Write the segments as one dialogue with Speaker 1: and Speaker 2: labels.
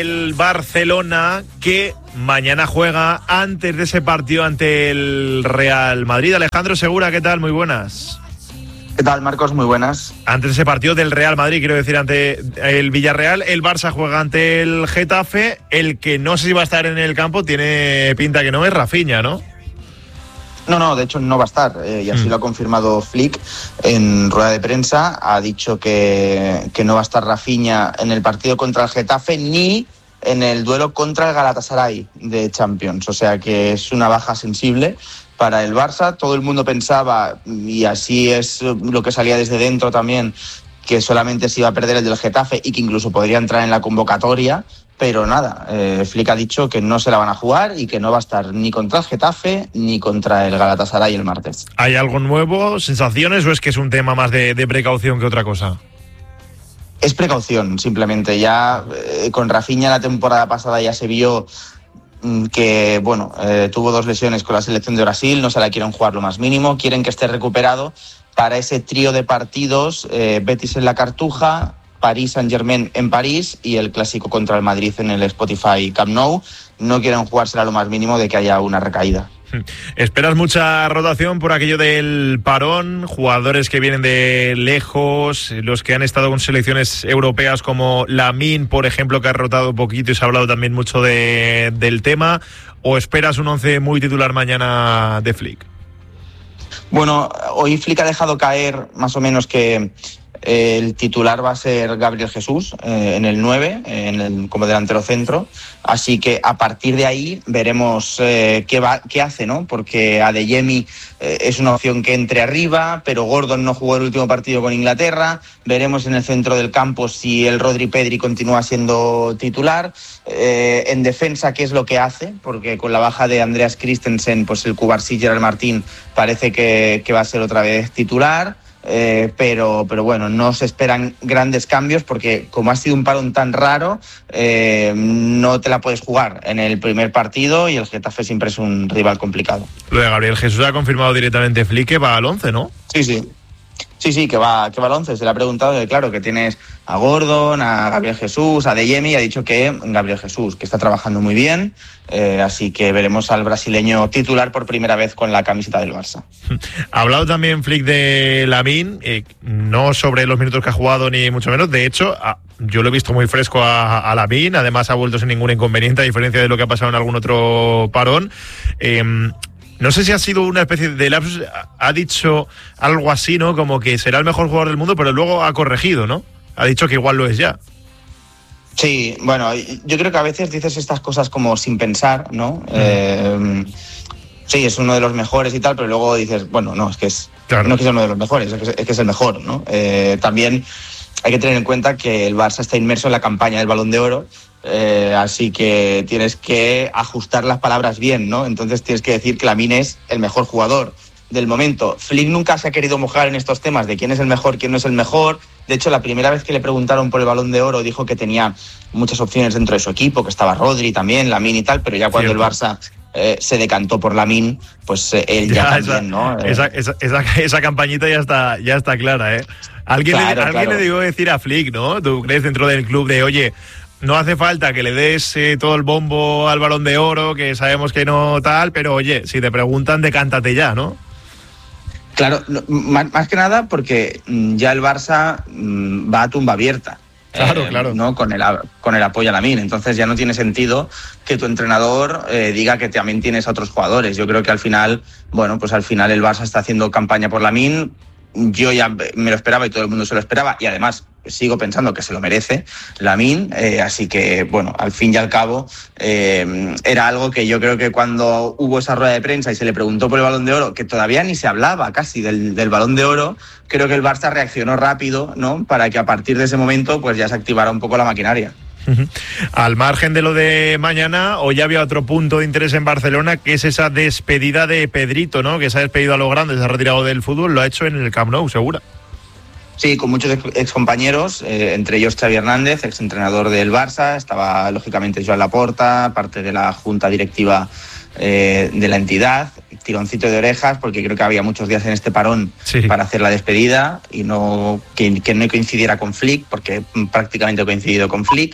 Speaker 1: El Barcelona, que mañana juega antes de ese partido ante el Real Madrid. Alejandro Segura, ¿qué tal? Muy buenas.
Speaker 2: ¿Qué tal, Marcos? Muy buenas.
Speaker 1: Antes de ese partido del Real Madrid, quiero decir, ante el Villarreal, el Barça juega ante el Getafe. El que no sé si va a estar en el campo tiene pinta que no es Rafinha, ¿no?
Speaker 2: No, de hecho no va a estar, y así lo ha confirmado Flick en rueda de prensa. Ha dicho que no va a estar Rafinha en el partido contra el Getafe ni en el duelo contra el Galatasaray de Champions. O sea que es una baja sensible para el Barça. Todo el mundo pensaba, y así es lo que salía desde dentro también, que solamente se iba a perder el del Getafe y que incluso podría entrar en la convocatoria. Pero nada, Flick ha dicho que no se la van a jugar y que no va a estar ni contra el Getafe ni contra el Galatasaray el martes.
Speaker 1: ¿Hay algo nuevo, sensaciones, o es que es un tema más de precaución que otra cosa?
Speaker 2: Es precaución, simplemente. Ya con Rafinha la temporada pasada ya se vio que tuvo 2 lesiones con la selección de Brasil, no se la quieren jugar lo más mínimo, quieren que esté recuperado para ese trío de partidos, Betis en la Cartuja, París Saint-Germain en París y el clásico contra el Madrid en el Spotify Camp Nou. No quieren jugársela lo más mínimo de que haya una recaída.
Speaker 1: ¿Esperas mucha rotación por aquello del parón? Jugadores que vienen de lejos, los que han estado con selecciones europeas como Lamine, por ejemplo, que ha rotado un poquito y se ha hablado también mucho del tema. ¿O esperas un 11 muy titular mañana de Flick?
Speaker 2: Bueno, hoy Flick ha dejado caer más o menos que el titular va a ser Gabriel Jesús en el 9, como delantero centro. Así que a partir de ahí veremos qué hace, ¿no? Porque Adeyemi es una opción que entre arriba, pero Gordon no jugó el último partido con Inglaterra. Veremos en el centro del campo si el Rodri Pedri continúa siendo titular. En defensa, ¿qué es lo que hace? Porque con la baja de Andreas Christensen, pues el Cubarsí Gerard Martín parece que va a ser otra vez titular. Pero bueno, no se esperan grandes cambios porque como ha sido un parón tan raro, no te la puedes jugar en el primer partido y el Getafe siempre es un rival complicado.
Speaker 1: Lo de Gabriel Jesús ha confirmado directamente Flick que va al 11, ¿no?
Speaker 2: Sí, que va al 11. Se le ha preguntado, claro, que tienes a Gordon, a Gabriel Jesús, a Adeyemi, y ha dicho que Gabriel Jesús, que está trabajando muy bien, así que veremos al brasileño titular por primera vez con la camiseta del Barça.
Speaker 1: Ha hablado también Flick de Lamine, no sobre los minutos que ha jugado ni mucho menos. De hecho, yo lo he visto muy fresco a Lamine, además ha vuelto sin ningún inconveniente, a diferencia de lo que ha pasado en algún otro parón. No sé si ha sido una especie de lapsus, ha dicho algo así, ¿no? Como que será el mejor jugador del mundo, pero luego ha corregido, ¿no? Ha dicho que igual lo es ya.
Speaker 2: Sí, bueno, yo creo que a veces dices estas cosas como sin pensar, ¿no? Sí, es uno de los mejores y tal, pero luego dices, bueno, no, es que es, claro, no es que sea uno de los mejores, es que es el mejor, ¿no? También hay que tener en cuenta que el Barça está inmerso en la campaña del Balón de Oro, así que tienes que ajustar las palabras bien, ¿no? Entonces tienes que decir que Lamine es el mejor jugador del momento. Flick nunca se ha querido mojar en estos temas de quién es el mejor, quién no es el mejor. De hecho, la primera vez que le preguntaron por el Balón de Oro dijo que tenía muchas opciones dentro de su equipo, que estaba Rodri también, Lamine y tal, pero ya cuando el Barça se decantó por Lamine, pues él ya también, ¿no?
Speaker 1: Esa campañita ya está clara, ¿eh? Alguien le digo decir a Flick, ¿no? ¿Tú crees dentro del club de, oye, no hace falta que le des todo el bombo al Balón de Oro, que sabemos que no tal, pero oye, si te preguntan, decántate ya, ¿no?
Speaker 2: Claro, más que nada porque ya el Barça va a tumba abierta.
Speaker 1: Claro.
Speaker 2: ¿No? Con el apoyo a Lamine. Entonces ya no tiene sentido que tu entrenador diga que también tienes a otros jugadores. Yo creo que al final el Barça está haciendo campaña por Lamine. Yo ya me lo esperaba y todo el mundo se lo esperaba, y además sigo pensando que se lo merece Lamine, así que bueno, al fin y al cabo era algo que yo creo que cuando hubo esa rueda de prensa y se le preguntó por el Balón de Oro, que todavía ni se hablaba casi del Balón de Oro, creo que el Barça reaccionó rápido, ¿no? Para que a partir de ese momento pues ya se activara un poco la maquinaria.
Speaker 1: Al margen de lo de mañana, hoy había otro punto de interés en Barcelona, que es esa despedida de Pedrito, ¿no? Que se ha despedido a lo grande, se ha retirado del fútbol, lo ha hecho en el Camp Nou, segura.
Speaker 2: Sí, con muchos excompañeros, entre ellos Xavi Hernández, exentrenador del Barça, estaba lógicamente Joan Laporta, parte de la junta directiva de la entidad, tironcito de orejas, porque creo que había muchos días en este parón para hacer la despedida y que no coincidiera con Flick, porque prácticamente ha coincidido con Flick.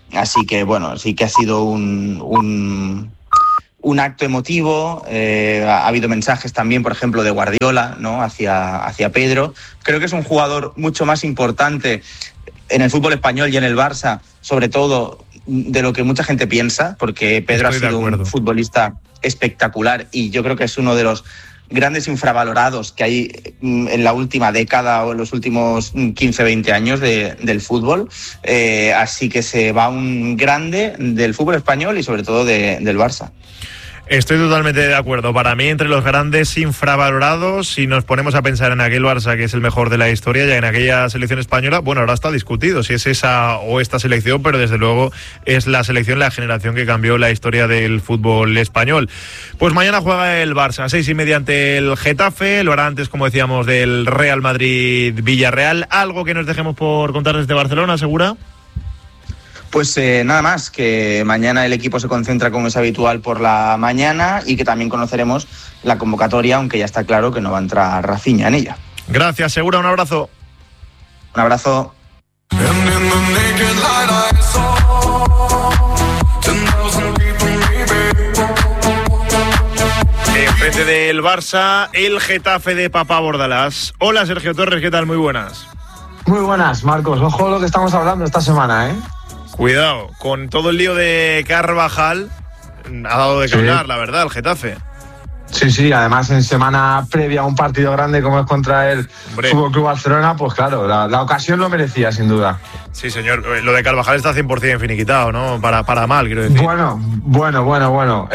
Speaker 2: Así que bueno, sí que ha sido un acto emotivo. Ha habido mensajes también, por ejemplo, de Guardiola, ¿no?, hacia Pedro. Creo que es un jugador mucho más importante en el fútbol español y en el Barça, sobre todo de lo que mucha gente piensa, porque Pedro ha sido un futbolista espectacular y yo creo que es uno de los grandes infravalorados que hay en la última década o en los últimos 15-20 años del fútbol. Así que se va un grande del fútbol español y sobre todo del Barça.
Speaker 1: Estoy totalmente de acuerdo. Para mí, entre los grandes infravalorados, si nos ponemos a pensar en aquel Barça que es el mejor de la historia, ya en aquella selección española, bueno, ahora está discutido si es esa o esta selección, pero desde luego es la selección, la generación que cambió la historia del fútbol español. Pues mañana juega el Barça a 6:30 ante el Getafe, lo hará antes, como decíamos, del Real Madrid-Villarreal. ¿Algo que nos dejemos por contar desde Barcelona, Segura?
Speaker 2: Pues nada más, que mañana el equipo se concentra como es habitual por la mañana y que también conoceremos la convocatoria, aunque ya está claro que no va a entrar Rafinha en ella.
Speaker 1: Gracias, Segura, un abrazo.
Speaker 2: Un abrazo.
Speaker 1: Enfrente del Barça, el Getafe de Papá Bordalás. Hola, Sergio Torres, ¿qué tal? Muy buenas.
Speaker 3: Muy buenas, Marcos. Ojo lo que estamos hablando esta semana, ¿eh?
Speaker 1: Cuidado, con todo el lío de Carvajal, ha dado de qué hablar, la verdad, el Getafe.
Speaker 3: Sí, además en semana previa a un partido grande como es contra el Fútbol Club Barcelona, pues claro, la ocasión lo merecía, sin duda.
Speaker 1: Sí, señor, lo de Carvajal está 100% finiquitado, ¿no? Para mal, quiero decir.
Speaker 3: Bueno.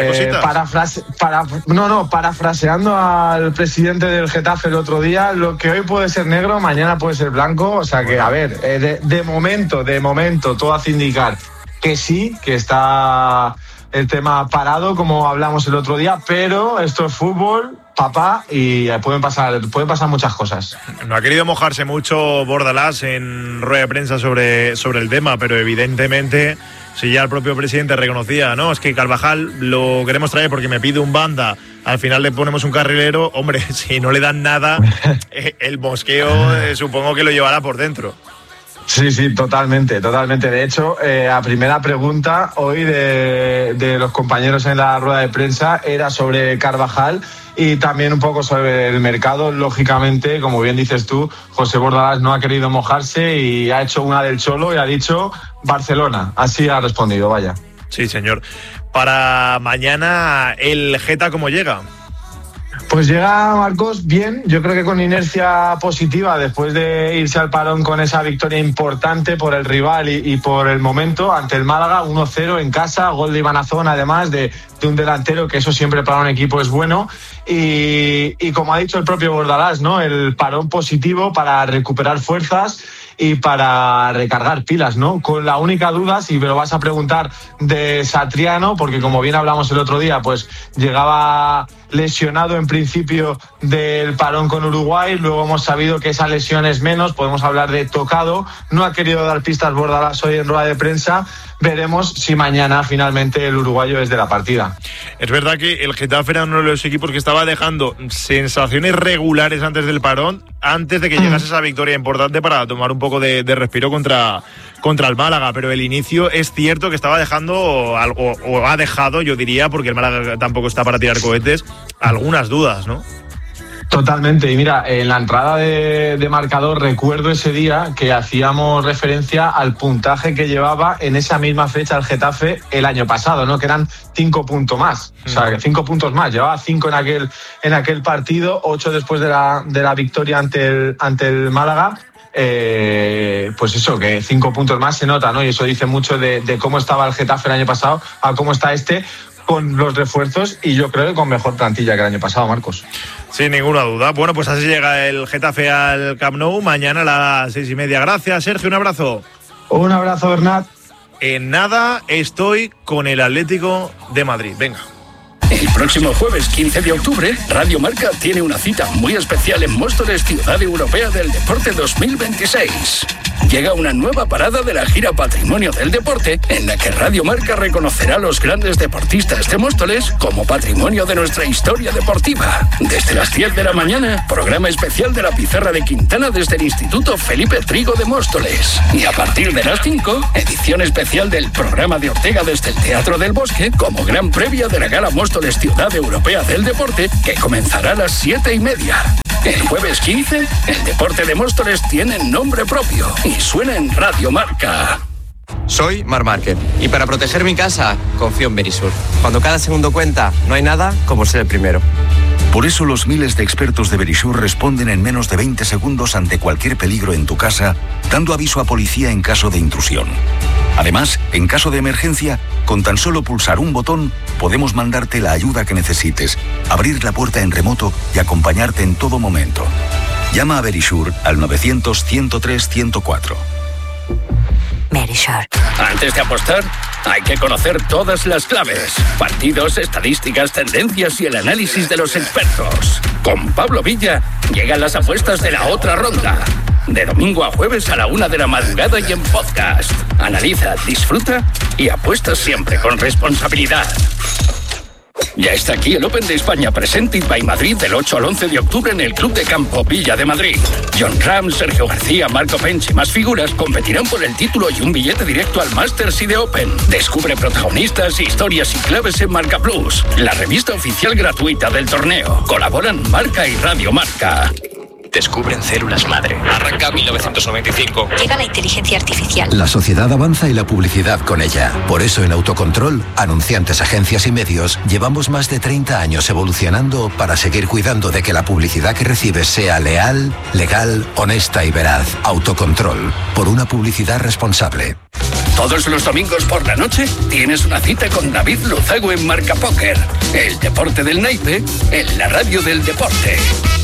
Speaker 3: Parafraseando al presidente del Getafe el otro día, lo que hoy puede ser negro, mañana puede ser blanco, o sea que, a ver, de momento, todo hace indicar que sí, que está el tema parado, como hablamos el otro día, pero esto es fútbol, papá, y pueden pasar muchas cosas.
Speaker 1: No ha querido mojarse mucho Bordalás en rueda de prensa sobre el tema, pero evidentemente, si ya el propio presidente reconocía, no, es que Carvajal lo queremos traer porque me pide un banda, al final le ponemos un carrilero, hombre, si no le dan nada, el mosqueo supongo que lo llevará por dentro.
Speaker 3: Sí, totalmente. De hecho, a primera pregunta hoy de los compañeros en la rueda de prensa era sobre Carvajal y también un poco sobre el mercado. Lógicamente, como bien dices tú, José Bordalás no ha querido mojarse y ha hecho una del Cholo y ha dicho Barcelona. Así ha respondido, vaya.
Speaker 1: Sí, señor. Para mañana, ¿el Geta cómo llega?
Speaker 3: Pues llega, Marcos, bien, yo creo que con inercia positiva después de irse al parón con esa victoria importante por el rival y por el momento ante el Málaga, 1-0 en casa, gol de Iván Azón, además de un delantero, que eso siempre para un equipo es bueno, y como ha dicho el propio Bordalás, ¿no?, el parón positivo para recuperar fuerzas y para recargar pilas, ¿no? Con la única duda, si me lo vas a preguntar, de Satriano, porque como bien hablamos el otro día, pues llegaba lesionado en principio del parón con Uruguay, luego hemos sabido que esa lesión es menos, podemos hablar de tocado, no ha querido dar pistas Bordalás hoy en rueda de prensa, veremos si mañana finalmente el uruguayo es de la partida.
Speaker 1: Es verdad que el Getafe era uno de los equipos que estaba dejando sensaciones regulares antes del parón, antes de que llegase esa victoria importante para tomar un poco de respiro contra el Málaga, pero el inicio es cierto que estaba dejando algo, o ha dejado, yo diría, porque el Málaga tampoco está para tirar cohetes, algunas dudas, ¿no?
Speaker 3: Totalmente, y mira, en la entrada de marcador recuerdo ese día que hacíamos referencia al puntaje que llevaba en esa misma fecha el Getafe el año pasado, ¿no?, que eran 5 puntos más, o sea, 5 puntos más, llevaba 5 en aquel partido, 8 después de la victoria ante el Málaga. Pues eso, que 5 puntos más se nota, ¿no? Y eso dice mucho de cómo estaba el Getafe el año pasado a cómo está con los refuerzos y yo creo que con mejor plantilla que el año pasado, Marcos.
Speaker 1: Sin ninguna duda. Bueno, pues así llega el Getafe al Camp Nou mañana a las 6:30. Gracias, Sergio, un abrazo.
Speaker 3: Un abrazo, Bernat.
Speaker 1: En nada estoy con el Atlético de Madrid. Venga.
Speaker 4: El próximo jueves 15 de octubre, Radio Marca tiene una cita muy especial en Móstoles, Ciudad Europea del Deporte 2026. Llega una nueva parada de la gira Patrimonio del Deporte, en la que Radio Marca reconocerá a los grandes deportistas de Móstoles como patrimonio de nuestra historia deportiva. Desde las 10 de la mañana, programa especial de la Pizarra de Quintana desde el Instituto Felipe Trigo de Móstoles. Y a partir de las 5, edición especial del programa de Ortega desde el Teatro del Bosque, como gran previa de la Gala Móstoles Ciudad Europea del Deporte, que comenzará a las 7:30. El jueves 15, el deporte de Móstoles tiene nombre propio y suena en Radio Marca.
Speaker 5: Soy Marc Márquez y para proteger mi casa confío en Verisur. Cuando cada segundo cuenta, no hay nada como ser el primero.
Speaker 6: Por eso los miles de expertos de Verisur responden en menos de 20 segundos ante cualquier peligro en tu casa, dando aviso a policía en caso de intrusión. Además, en caso de emergencia, con tan solo pulsar un botón, podemos mandarte la ayuda que necesites, abrir la puerta en remoto y acompañarte en todo momento. Llama a Verisur al 900-103-104.
Speaker 4: Verisur. Antes de apostar, hay que conocer todas las claves, partidos, estadísticas, tendencias y el análisis de los expertos. Con Pablo Villa llegan las apuestas de la otra ronda. De domingo a jueves a la 1 de la madrugada y en podcast. Analiza, disfruta y apuesta siempre con responsabilidad. Ya está aquí el Open de España Presented by Madrid del 8 al 11 de octubre en el Club de Campo Villa de Madrid. John Ram, Sergio García, Marco Pench y más figuras competirán por el título y un billete directo al Masters y de Open. Descubre protagonistas, historias y claves en Marca Plus, la revista oficial gratuita del torneo. Colaboran Marca y Radio Marca.
Speaker 7: Descubren células madre. Arranca 1995.
Speaker 8: Llega la inteligencia artificial.
Speaker 9: La sociedad avanza y la publicidad con ella. Por eso en Autocontrol, anunciantes, agencias y medios, llevamos más de 30 años evolucionando para seguir cuidando de que la publicidad que recibes sea leal, legal, honesta y veraz. Autocontrol. Por una publicidad responsable.
Speaker 4: Todos los domingos por la noche tienes una cita con David Luzago en Marca Póker. El deporte del naipe en la radio del deporte.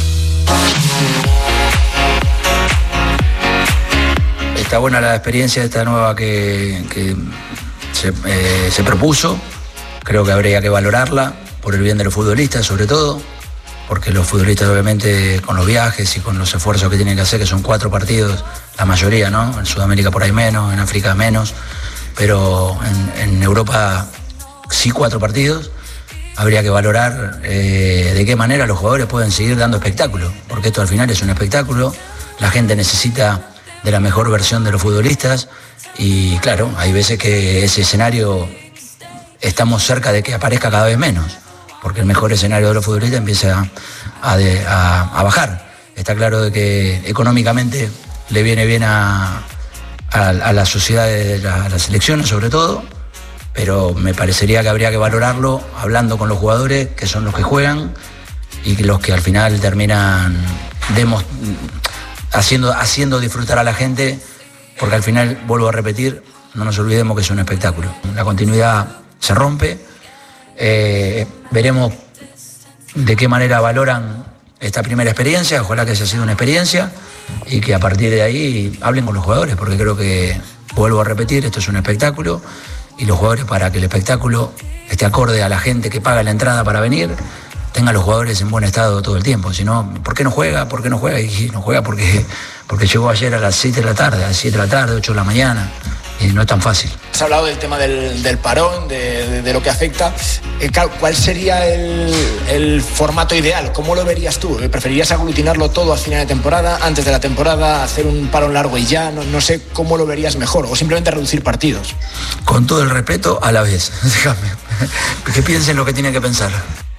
Speaker 10: Está buena la experiencia esta nueva que se propuso. Creo que habría que valorarla por el bien de los futbolistas, sobre todo, porque los futbolistas obviamente con los viajes y con los esfuerzos que tienen que hacer, que son 4 partidos, la mayoría, ¿no? En Sudamérica por ahí menos, en África menos, pero en Europa sí 4 partidos. Habría que valorar de qué manera los jugadores pueden seguir dando espectáculo, porque esto al final es un espectáculo, la gente necesita de la mejor versión de los futbolistas y claro, hay veces que ese escenario estamos cerca de que aparezca cada vez menos, porque el mejor escenario de los futbolistas empieza a bajar. Está claro de que económicamente le viene bien a la sociedad de las selecciones sobre todo, pero me parecería que habría que valorarlo hablando con los jugadores, que son los que juegan y que los que al final terminan haciendo disfrutar a la gente, porque al final, vuelvo a repetir, no nos olvidemos que es un espectáculo. La continuidad se rompe, veremos de qué manera valoran esta primera experiencia, ojalá que haya sido una experiencia y que a partir de ahí hablen con los jugadores, porque creo que, vuelvo a repetir, esto es un espectáculo. Y los jugadores, para que el espectáculo esté acorde a la gente que paga la entrada para venir, tengan los jugadores en buen estado todo el tiempo. Si no, ¿por qué no juega? ¿Por qué no juega? Y no juega porque llegó ayer a las 7 de la tarde, a las 7 de la tarde, 8 de la mañana. Y no es tan fácil.
Speaker 11: Has hablado del tema del parón, de lo que afecta. ¿Cuál sería el formato ideal? ¿Cómo lo verías tú? ¿Preferirías aglutinarlo todo a final de temporada, antes de la temporada, hacer un parón largo y ya? No sé cómo lo verías mejor, o simplemente reducir partidos.
Speaker 10: Con todo el respeto, a la vez. Déjame que piensen lo que tienen que pensar.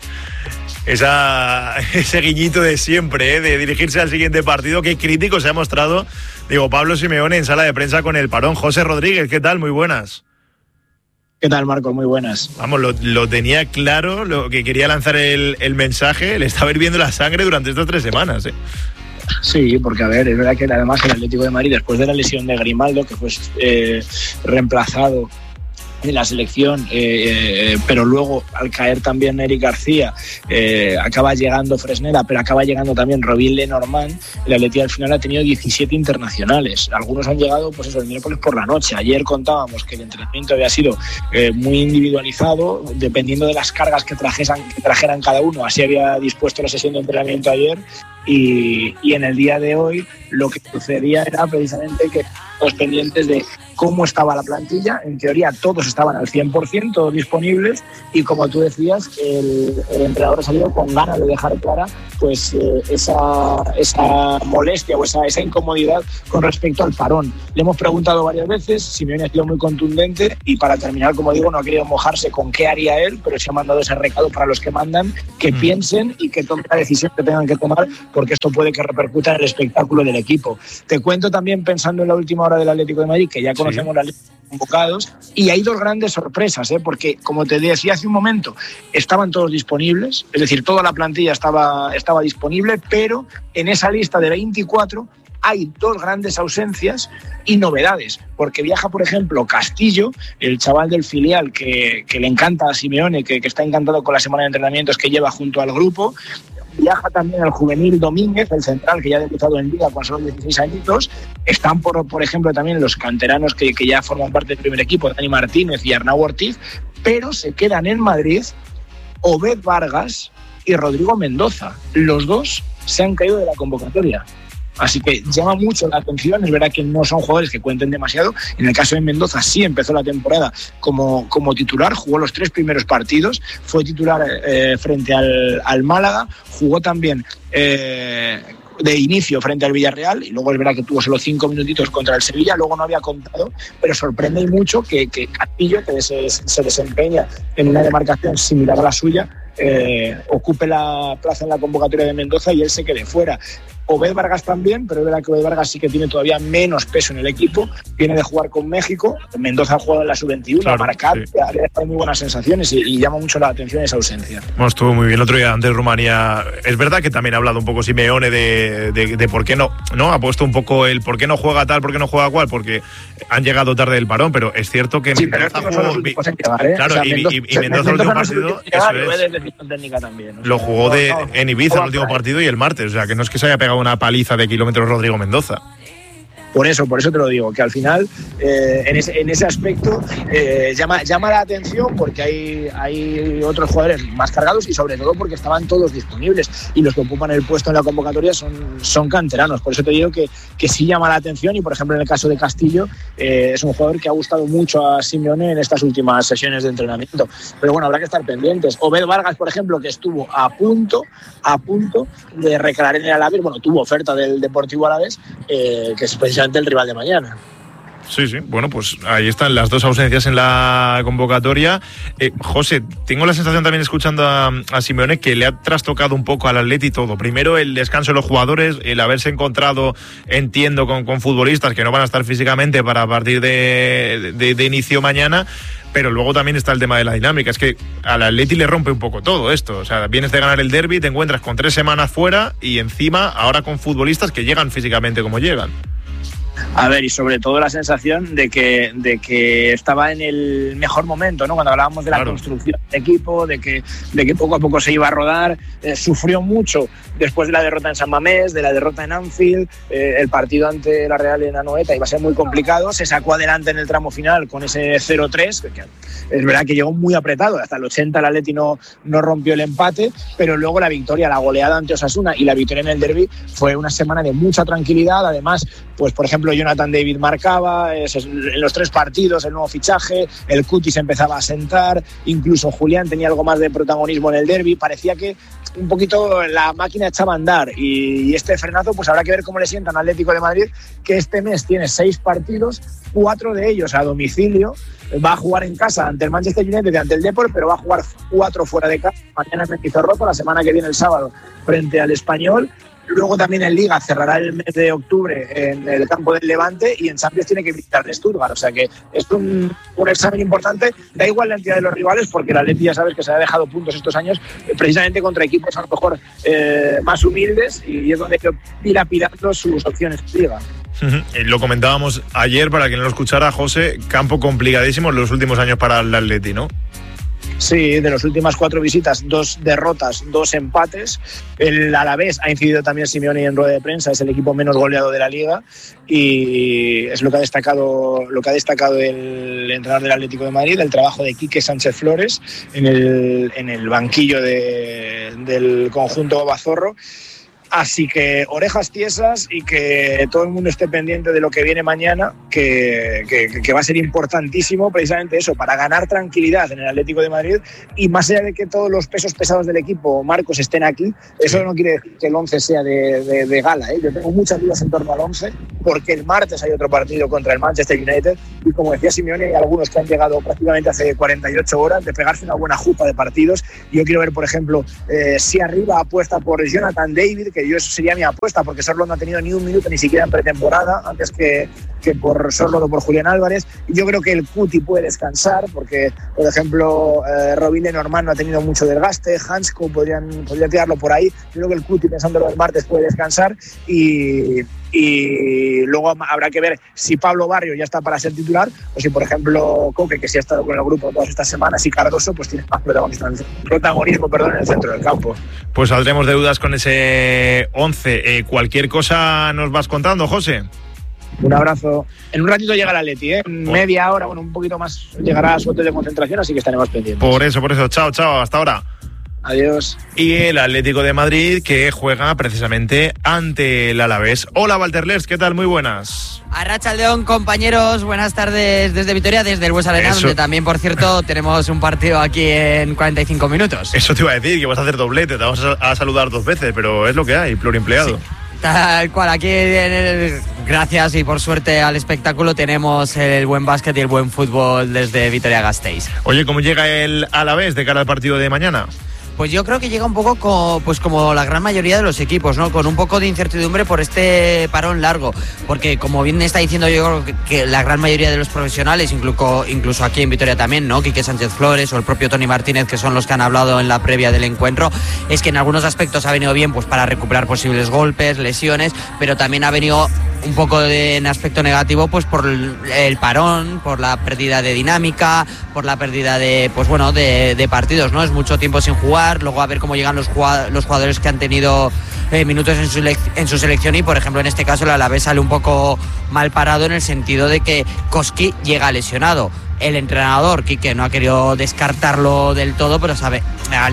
Speaker 1: Ese guiñito de siempre, de dirigirse al siguiente partido. Qué crítico se ha mostrado, Pablo Simeone en sala de prensa con el parón. José Rodríguez, ¿qué tal? Muy buenas.
Speaker 12: ¿Qué tal, Marco? Muy buenas.
Speaker 1: Vamos, lo tenía claro, lo que quería lanzar el mensaje, le estaba hirviendo la sangre durante estas 3 semanas.
Speaker 12: Sí, porque a ver, es verdad que además el Atlético de Madrid, después de la lesión de Grimaldo, que fue reemplazado en la selección, pero luego al caer también Eric García, acaba llegando Fresneda, pero acaba llegando también Robin Lenormand. El Atleti al final ha tenido 17 internacionales. Algunos han llegado pues eso, el miércoles por la noche. Ayer contábamos que el entrenamiento había sido muy individualizado, dependiendo de las cargas que trajeran cada uno. Así había dispuesto la sesión de entrenamiento ayer. Y en el día de hoy lo que sucedía era precisamente que los pendientes de cómo estaba la plantilla. En teoría todos estaban al 100%, todos disponibles, y como tú decías, el entrenador ha salido con ganas de dejar clara pues esa molestia o esa incomodidad con respecto al parón. Le hemos preguntado varias veces, Simeone ha sido muy contundente y para terminar, como digo, no ha querido mojarse con qué haría él, pero se ha mandado ese recado para los que mandan, que piensen y que tomen la decisión que tengan que tomar, porque esto puede que repercuta en el espectáculo del equipo. Te cuento también, pensando en la última hora del Atlético de Madrid, que ya conocemos las listas convocados, y hay dos grandes sorpresas, porque como te decía hace un momento, estaban todos disponibles, es decir, toda la plantilla estaba disponible, pero en esa lista de 24 hay dos grandes ausencias y novedades, porque viaja, por ejemplo, Castillo, el chaval del filial que le encanta a Simeone, que está encantado con la semana de entrenamientos que lleva junto al grupo. Viaja también el juvenil Domínguez, el central, que ya ha debutado en Liga con solo 16 añitos. Están, por ejemplo, también los canteranos que ya forman parte del primer equipo, Dani Martínez y Arnau Ortiz, pero se quedan en Madrid Obed Vargas y Rodrigo Mendoza. Los dos se han caído de la convocatoria. Así que llama mucho la atención. Es verdad que no son jugadores que cuenten demasiado. En el caso de Mendoza sí empezó la temporada como titular, jugó los 3 primeros partidos, fue titular frente al Málaga, jugó también de inicio frente al Villarreal y luego es verdad que tuvo solo 5 minutitos contra el Sevilla, luego no había contado, pero sorprende mucho que Castillo, que se desempeña en una demarcación similar a la suya, ocupe la plaza en la convocatoria de Mendoza y él se quede fuera. Obed Vargas también, pero es verdad que Obed Vargas sí que tiene todavía menos peso en el equipo, viene de jugar con México, Mendoza ha jugado en la sub-21, claro, marcar, sí. Le ha dado muy buenas sensaciones y llama mucho la atención esa ausencia. Bueno,
Speaker 1: estuvo muy bien el otro día ante Rumanía. Es verdad que también ha hablado un poco Simeone de por qué no, ha puesto un poco el por qué no juega tal, por qué no juega cual, porque han llegado tarde del parón, pero es cierto que
Speaker 12: sí, Mendoza jugó, claro,
Speaker 1: o sea, y Mendoza el último partido lo jugó en Ibiza el último partido y el martes, o sea que no es que se haya pegado una paliza de kilómetros Rodrigo Mendoza.
Speaker 12: Por eso te lo digo, que al final en ese aspecto llama la atención porque hay otros jugadores más cargados y sobre todo porque estaban todos disponibles y los que ocupan el puesto en la convocatoria son canteranos. Por eso te digo que sí llama la atención y por ejemplo en el caso de Castillo es un jugador que ha gustado mucho a Simeone en estas últimas sesiones de entrenamiento. Pero bueno, habrá que estar pendientes. Obed Vargas, por ejemplo, que estuvo a punto de recalar en el Alavés, bueno, tuvo oferta del Deportivo Alavés, que es precisamente el rival de mañana.
Speaker 1: Sí, bueno, pues ahí están las dos ausencias en la convocatoria. José, tengo la sensación también escuchando a Simeone que le ha trastocado un poco al Atleti todo. Primero el descanso de los jugadores, el haberse encontrado, entiendo, con futbolistas que no van a estar físicamente para partir de inicio mañana. Pero luego también está el tema de la dinámica. Es que al Atleti le rompe un poco todo esto. O sea, vienes de ganar el derbi, te encuentras con 3 semanas fuera y encima ahora con futbolistas que llegan físicamente como llegan.
Speaker 12: A ver, y sobre todo la sensación de que estaba en el mejor momento, ¿no? Cuando hablábamos de la construcción del equipo, de que poco a poco se iba a rodar, sufrió mucho después de la derrota en San Mamés, de la derrota en Anfield, el partido ante la Real en Anoeta iba a ser muy complicado, se sacó adelante en el tramo final con ese 0-3, que es verdad que llegó muy apretado, hasta el 80 el Atleti no rompió el empate, pero luego la victoria, la goleada ante Osasuna y la victoria en el derbi fue una semana de mucha tranquilidad. Además, pues por ejemplo Jonathan David marcaba en los 3 partidos, el nuevo fichaje, el Cuti se empezaba a sentar, incluso Julián tenía algo más de protagonismo en el derbi, parecía que un poquito la máquina echaba a andar y este frenazo pues habrá que ver cómo le sientan al Atlético de Madrid, que este mes tiene 6 partidos, 4 de ellos a domicilio, va a jugar en casa ante el Manchester United y ante el Depor, pero va a jugar 4 fuera de casa, mañana en Mendizorroza, la semana que viene el sábado frente al Español. Luego también en Liga cerrará el mes de octubre en el campo del Levante y en Champions tiene que visitar el Stuttgart. O sea que es un examen importante. Da igual la entidad de los rivales porque el Atleti ya sabes que se ha dejado puntos estos años precisamente contra equipos a lo mejor más humildes y es donde hay que ir dilapidando sus opciones en Liga.
Speaker 1: Lo comentábamos ayer, para quien no lo escuchara, José, campo complicadísimo en los últimos años para el Atleti, ¿no?
Speaker 12: Sí, de las últimas 4 visitas, 2 derrotas, 2 empates. El Alavés ha incidido también Simeone en rueda de prensa, es el equipo menos goleado de la Liga y es lo que ha destacado el entrenador del Atlético de Madrid, el trabajo de Quique Sánchez Flores en el banquillo del conjunto Bazorro. Así que orejas tiesas y que todo el mundo esté pendiente de lo que viene mañana, que va a ser importantísimo precisamente eso, para ganar tranquilidad en el Atlético de Madrid. Y más allá de que todos los pesos pesados del equipo, Marcos, estén aquí, eso no quiere decir que el 11 sea de gala, ¿eh? Yo tengo muchas dudas en torno al 11, porque el martes hay otro partido contra el Manchester United y, como decía Simeone, hay algunos que han llegado prácticamente hace 48 horas de pegarse una buena jupa de partidos. Yo quiero ver, por ejemplo, si arriba apuesta por Jonathan David, que yo eso sería mi apuesta, porque Sorloth no ha tenido ni un minuto ni siquiera en pretemporada, antes que por Sorloth o por Julián Álvarez. Y yo creo que el Cuti puede descansar, porque, por ejemplo, Robin Lenormand no ha tenido mucho desgaste, Hansko podría tirarlo por ahí. Yo creo que el Cuti, pensándolo el martes, puede descansar y luego habrá que ver si Pablo Barrio ya está para ser titular o si, por ejemplo, Coque, que sí ha estado con el grupo todas estas semanas, y Cardoso, pues tiene más protagonismo en el centro del campo.
Speaker 1: Pues saldremos de dudas con ese 11. Cualquier cosa nos vas contando, José.
Speaker 12: Un abrazo. En un ratito llega el Atleti, en media hora, un poquito más, llegará a su hotel de concentración, así que estaremos pendientes.
Speaker 1: Por eso. Chao, hasta ahora.
Speaker 12: Adiós.
Speaker 1: Y el Atlético de Madrid, que juega precisamente ante el Alavés. Hola, Walter Lers, ¿qué tal? Muy buenas.
Speaker 8: Arratsaldeon, compañeros, buenas tardes desde Vitoria, desde el Buesa Arena, donde también, por cierto, tenemos un partido aquí en 45 minutos.
Speaker 1: Eso te iba a decir, que vas a hacer doblete, te vamos a saludar 2 veces, pero es lo que hay, pluriempleado.
Speaker 8: Sí. Tal cual, aquí gracias y por suerte al espectáculo tenemos el buen básquet y el buen fútbol desde Vitoria-Gasteiz.
Speaker 1: Oye, ¿cómo llega el Alavés de cara al partido de mañana?
Speaker 8: Pues yo creo que llega un poco como la gran mayoría de los equipos, ¿no? Con un poco de incertidumbre por este parón largo, porque como bien está diciendo, yo creo que la gran mayoría de los profesionales, incluso aquí en Vitoria también, ¿no? Quique Sánchez Flores o el propio Toni Martínez, que son los que han hablado en la previa del encuentro, es que en algunos aspectos ha venido bien pues para recuperar posibles golpes, lesiones, pero también ha venido un poco en aspecto negativo pues por el parón, por la pérdida de dinámica, por la pérdida de partidos, ¿no? Es mucho tiempo sin jugar, luego a ver cómo llegan los jugadores que han tenido minutos en su selección, y por ejemplo en este caso el Alavés sale un poco mal parado en el sentido de que Koski llega lesionado. El entrenador, Quique, no ha querido descartarlo del todo, pero sabe, al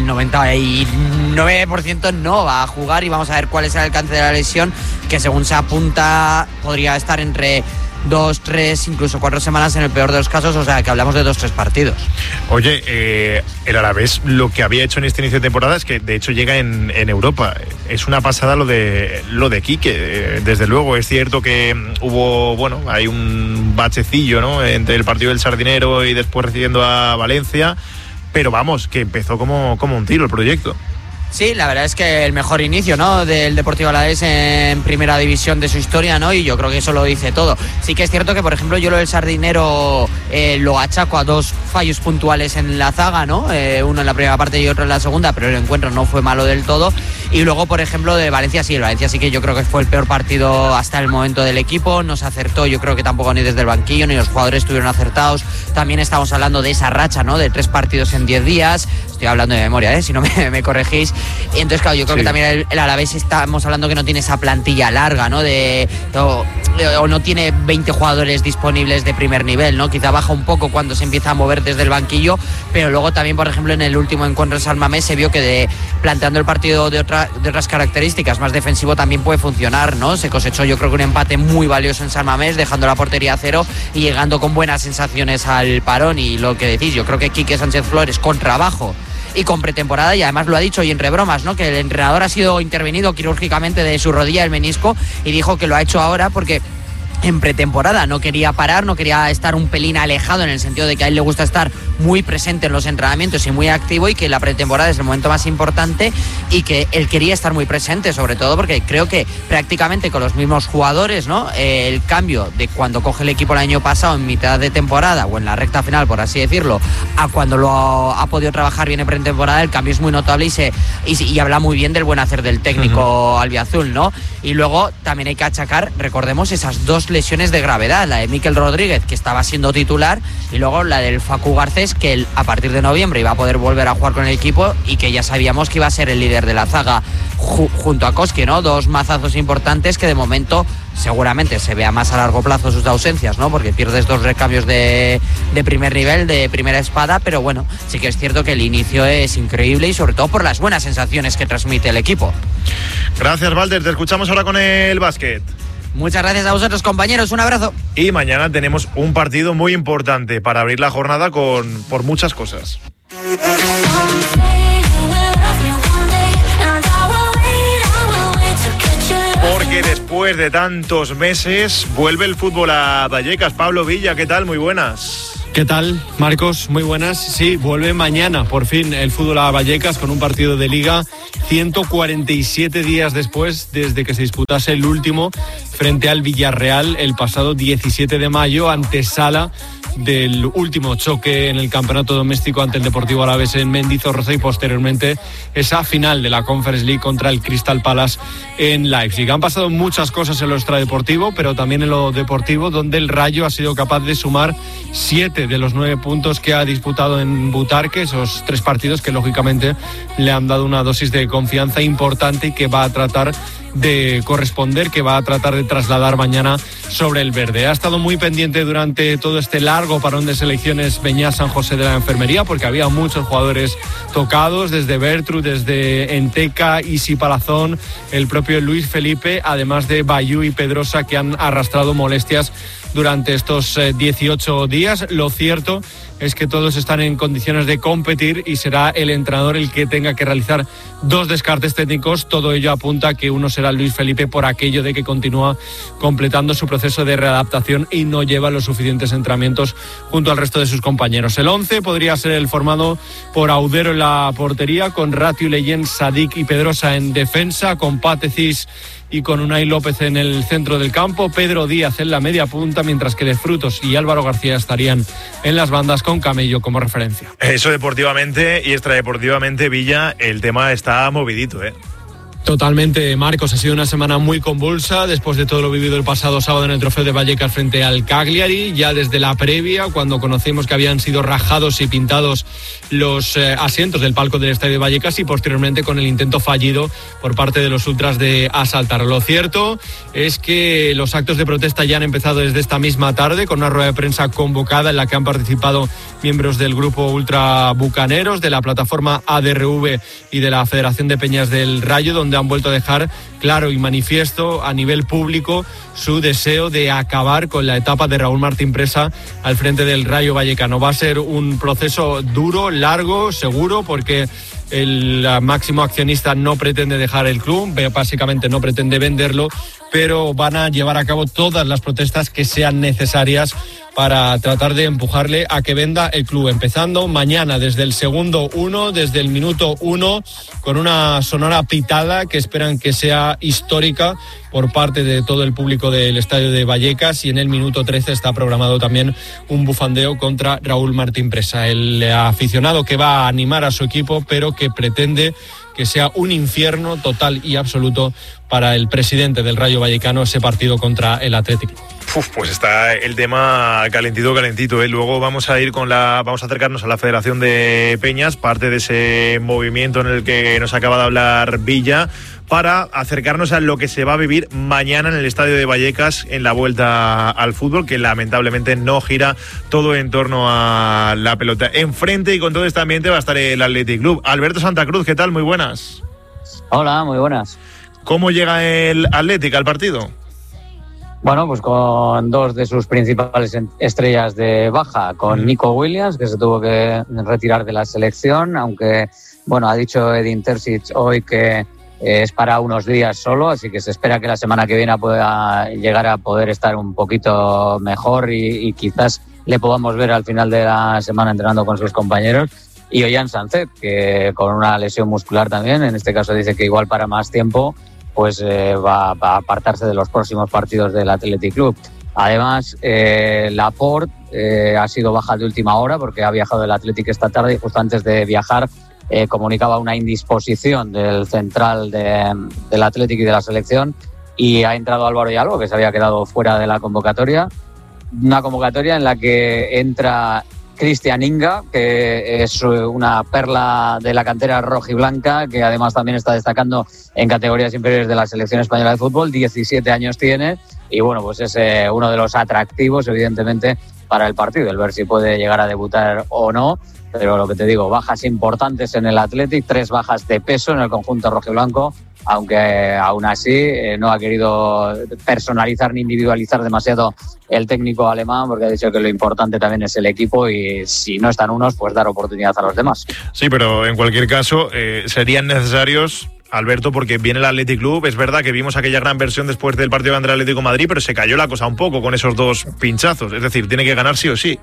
Speaker 8: 99% no va a jugar, y vamos a ver cuál es el alcance de la lesión, que según se apunta podría estar entre 2, 3, incluso 4 semanas en el peor de los casos, o sea que hablamos de 2, 3 partidos.
Speaker 1: Oye, el Alavés lo que había hecho en este inicio de temporada es que de hecho llega en Europa. Es una pasada lo de Quique, desde luego. Es cierto que hubo, hay un bachecillo, ¿no?, entre el partido del Sardinero y después recibiendo a Valencia, pero vamos, que empezó como un tiro el proyecto.
Speaker 8: Sí, la verdad es que el mejor inicio, ¿no?, del Deportivo Alavés en primera división de su historia, ¿no? Y yo creo que eso lo dice todo. Sí que es cierto que, por ejemplo, yo lo del Sardinero lo achaco a 2 fallos puntuales en la zaga, ¿no? Uno en la primera parte y otro en la segunda, pero el encuentro no fue malo del todo. Y luego, por ejemplo, de Valencia, sí, el Valencia sí que yo creo que fue el peor partido hasta el momento del equipo. No se acertó, yo creo que tampoco ni desde el banquillo, ni los jugadores estuvieron acertados. También estamos hablando de esa racha, ¿no?, de 3 partidos en 10 días. Estoy hablando de memoria, si no me corregís. Y entonces, claro, yo creo que también el Alavés estamos hablando que no tiene esa plantilla larga, ¿no? O no tiene 20 jugadores disponibles de primer nivel, ¿no? Quizá baja un poco cuando se empieza a mover desde el banquillo, pero luego también, por ejemplo, en el último encuentro en San Mamés se vio que planteando el partido de otras características, más defensivo, también puede funcionar, ¿no? Se cosechó, yo creo que un empate muy valioso en San Mamés, dejando la portería a 0 y llegando con buenas sensaciones al parón. Y lo que decís, yo creo que Quique Sánchez Flores, con trabajo y con pretemporada, y además lo ha dicho y entre bromas, ¿no?, que el entrenador ha sido intervenido quirúrgicamente de su rodilla, el menisco, y dijo que lo ha hecho ahora porque en pretemporada, no quería parar, no quería estar un pelín alejado, en el sentido de que a él le gusta estar muy presente en los entrenamientos y muy activo, y que la pretemporada es el momento más importante y que él quería estar muy presente, sobre todo porque creo que prácticamente con los mismos jugadores, ¿no? El cambio de cuando coge el equipo el año pasado en mitad de temporada o en la recta final, por así decirlo, a cuando lo ha podido trabajar bien en pretemporada, el cambio es muy notable y habla muy bien del buen hacer del técnico albiazul, ¿no? Y luego también hay que achacar, recordemos, esas dos lesiones de gravedad, la de Mikel Rodríguez, que estaba siendo titular, y luego la del Facu Garcés, que él, a partir de noviembre iba a poder volver a jugar con el equipo y que ya sabíamos que iba a ser el líder de la zaga junto a Koski, ¿no? Dos mazazos importantes que de momento seguramente se vea más a largo plazo sus ausencias, ¿no? Porque pierdes dos recambios de primer nivel, de primera espada, pero bueno, sí que es cierto que el inicio es increíble y sobre todo por las buenas sensaciones que transmite el equipo.
Speaker 1: Gracias, Valder. Te escuchamos ahora con el básquet.
Speaker 8: Muchas gracias a vosotros, compañeros. Un abrazo.
Speaker 1: Y mañana tenemos un partido muy importante para abrir la jornada por muchas cosas. Porque después de tantos meses vuelve el fútbol a Vallecas. Pablo Villa, ¿qué tal? Muy buenas.
Speaker 13: ¿Qué tal, Marcos? Muy buenas. Sí, vuelve mañana, por fin, el fútbol a Vallecas con un partido de Liga 147 días después, desde que se disputase el último frente al Villarreal el pasado 17 de mayo, antesala del último choque en el campeonato doméstico ante el Deportivo Alavés en Mendizorroza y posteriormente esa final de la Conference League contra el Crystal Palace en Leipzig. Han pasado muchas cosas en lo extradeportivo, pero también en lo deportivo, donde el Rayo ha sido capaz de sumar 7 de los 9 puntos que ha disputado en Butarque, esos 3 partidos que lógicamente le han dado una dosis de confianza importante y que va a tratar de corresponder, que va a tratar de trasladar mañana sobre el verde. Ha estado muy pendiente durante todo este largo parón de selecciones Beñat San José de la Enfermería, porque había muchos jugadores tocados, desde Bertru, desde Enteca, Isi Palazón, el propio Luis Felipe, además de Bayú y Pedrosa, que han arrastrado molestias durante estos 18 días. Lo cierto es que todos están en condiciones de competir y será el entrenador el que tenga que realizar 2 descartes técnicos. Todo ello apunta a que uno será Luis Felipe, por aquello de que continúa completando su proceso de readaptación y no lleva los suficientes entrenamientos junto al resto de sus compañeros. El 11 podría ser el formado por Audero en la portería, con Ratiu, Leyen, Sadik y Pedrosa en defensa, con Patecis y con Unai López en el centro del campo, Pedro Díaz en la media punta, mientras que De Frutos y Álvaro García estarían en las bandas con Camello como referencia.
Speaker 1: Eso deportivamente y extradeportivamente, Villa, el tema está movidito, ¿eh?
Speaker 13: Totalmente, Marcos. Ha sido una semana muy convulsa después de todo lo vivido el pasado sábado en el Trofeo de Vallecas frente al Cagliari. Ya desde la previa, cuando conocimos que habían sido rajados y pintados los asientos del palco del Estadio de Vallecas, y posteriormente con el intento fallido por parte de los ultras de asaltar. Lo cierto es que los actos de protesta ya han empezado desde esta misma tarde, con una rueda de prensa convocada en la que han participado miembros del grupo Ultra Bucaneros, de la plataforma ADRV y de la Federación de Peñas del Rayo, donde han vuelto a dejar claro y manifiesto a nivel público su deseo de acabar con la etapa de Raúl Martín Presa al frente del Rayo Vallecano. Va a ser un proceso duro, largo, seguro, porque el máximo accionista no pretende dejar el club, básicamente no pretende venderlo, pero van a llevar a cabo todas las protestas que sean necesarias para tratar de empujarle a que venda el club, empezando mañana desde el segundo 1, desde el minuto 1, con una sonora pitada que esperan que sea histórica por parte de todo el público del Estadio de Vallecas, y en el minuto 13 está programado también un bufandeo contra Raúl Martín Presa, el aficionado que va a animar a su equipo, pero que pretende que sea un infierno total y absoluto para el presidente del Rayo Vallecano ese partido contra el Atlético.
Speaker 1: Pues está el tema calentito, ¿eh? Luego vamos a acercarnos a la Federación de Peñas, parte de ese movimiento en el que nos acaba de hablar Villa, para acercarnos a lo que se va a vivir mañana en el Estadio de Vallecas en la vuelta al fútbol, que lamentablemente no gira todo en torno a la pelota. Enfrente y con todo este ambiente va a estar el Athletic Club. Alberto Santa Cruz, ¿qué tal? Muy buenas.
Speaker 14: Hola, muy buenas.
Speaker 1: ¿Cómo llega el Athletic al partido?
Speaker 14: Bueno, pues con 2 de sus principales estrellas de baja, con Nico Williams, que se tuvo que retirar de la selección, aunque, bueno, ha dicho Edin Terzic hoy que es para unos días solo, así que se espera que la semana que viene pueda llegar a poder estar un poquito mejor y quizás le podamos ver al final de la semana entrenando con sus compañeros. Y Ollán Sánchez, que con una lesión muscular también, en este caso dice que igual para más tiempo, pues va a apartarse de los próximos partidos del Athletic Club. Además, Laporte ha sido baja de última hora porque ha viajado el Athletic esta tarde y justo antes de viajar comunicaba una indisposición del central del Athletic y de la selección, y ha entrado Álvaro Hidalgo, que se había quedado fuera de la convocatoria. Una convocatoria en la que entra Cristian Inga, que es una perla de la cantera rojiblanca, que además también está destacando en categorías inferiores de la selección española de fútbol. 17 años tiene y bueno, pues es uno de los atractivos evidentemente para el partido, el ver si puede llegar a debutar o no. Pero lo que te digo, bajas importantes en el Athletic, 3 bajas de peso en el conjunto rojiblanco, aunque aún así no ha querido personalizar ni individualizar demasiado el técnico alemán, porque ha dicho que lo importante también es el equipo y si no están unos, pues dar oportunidad a los demás.
Speaker 1: Sí, pero en cualquier caso serían necesarios, Alberto, porque viene el Athletic Club. Es verdad que vimos aquella gran versión después del partido contra el Atlético de Madrid, pero se cayó la cosa un poco con esos 2 pinchazos. Es decir, tiene que ganar sí o sí.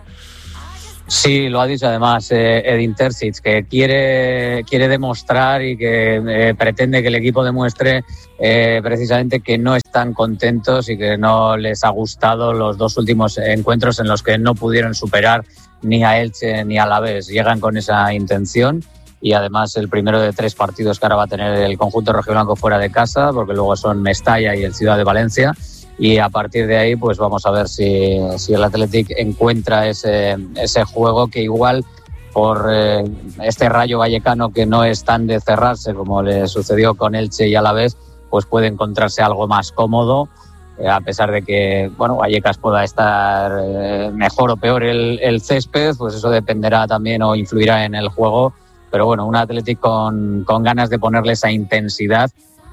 Speaker 14: Sí, lo ha dicho además Edin Terzic, que quiere demostrar y que pretende que el equipo demuestre precisamente que no están contentos y que no les ha gustado los 2 últimos encuentros en los que no pudieron superar ni a Elche ni a Alavés. Llegan con esa intención y además el primero de 3 partidos que ahora va a tener el conjunto rojiblanco fuera de casa, porque luego son Mestalla y el Ciudad de Valencia. Y a partir de ahí pues vamos a ver si el Athletic encuentra ese juego que igual por este Rayo Vallecano, que no es tan de cerrarse como le sucedió con Elche y Alavés, pues puede encontrarse algo más cómodo, a pesar de que bueno, Vallecas pueda estar mejor o peor el césped, pues eso dependerá también o influirá en el juego. Pero bueno, un Athletic con ganas de ponerle esa intensidad.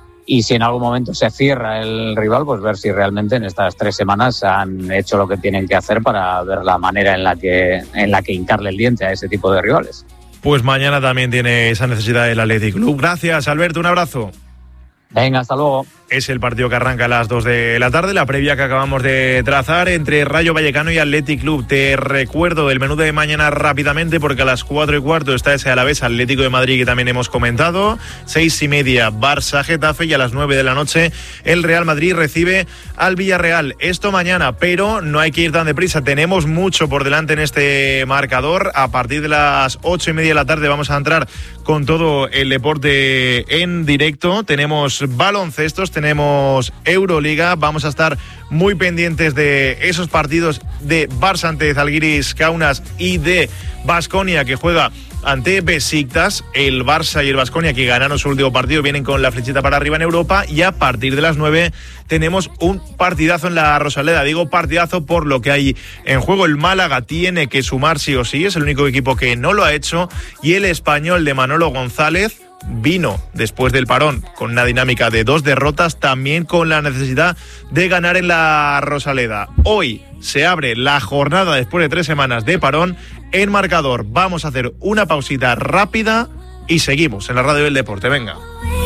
Speaker 14: Y si en algún momento se cierra el rival, pues ver si realmente en estas 3 semanas han hecho lo que tienen que hacer para ver la manera en la que hincarle el diente a ese tipo de rivales.
Speaker 1: Pues mañana también tiene esa necesidad el Athletic Club. Gracias, Alberto, un abrazo.
Speaker 14: Venga, hasta luego.
Speaker 1: Es el partido que arranca a las 2 de la tarde, la previa que acabamos de trazar entre Rayo Vallecano y Athletic Club. Te recuerdo el menú de mañana rápidamente, porque a las 4:15 está ese Alavés Atlético de Madrid que también hemos comentado. 6:30 Barça Getafe y a las 9 de la noche el Real Madrid recibe al Villarreal. Esto mañana, pero no hay que ir tan deprisa. Tenemos mucho por delante en este marcador. A partir de las 8:30 de la tarde vamos a entrar con todo el deporte en directo. Tenemos baloncestos, tenemos Euroliga, vamos a estar muy pendientes de esos partidos de Barça ante Zalgiris Kaunas y de Baskonia, que juega ante Besiktas. El Barça y el Baskonia, que ganaron su último partido, vienen con la flechita para arriba en Europa, y a partir de las 9 tenemos un partidazo en la Rosaleda. Digo partidazo por lo que hay en juego. El Málaga tiene que sumar sí o sí, es el único equipo que no lo ha hecho, y el Español de Manolo González vino después del parón con una dinámica de 2 derrotas, también con la necesidad de ganar en la Rosaleda. Hoy se abre la jornada después de 3 semanas de parón en marcador. Vamos a hacer una pausita rápida y seguimos en la Radio del Deporte. Venga.